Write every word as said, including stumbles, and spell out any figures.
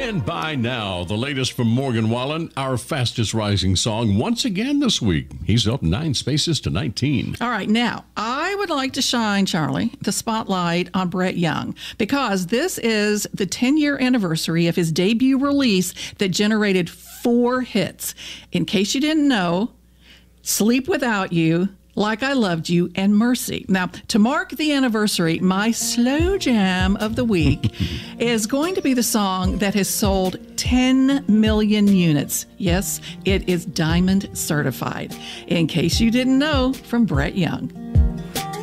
Stand By Now, the latest from Morgan Wallen, our fastest rising song once again this week. He's up nine spaces to nineteen. All right, now, I would like to shine, Charlie, the spotlight on Brett Young, because this is the ten-year anniversary of his debut release that generated four hits. In case you didn't know, Sleep Without You, Like I Loved You, and Mercy. Now, to mark the anniversary, my slow jam of the week is going to be the song that has sold ten million units. Yes, it is diamond certified. In case you didn't know, from Brett Young.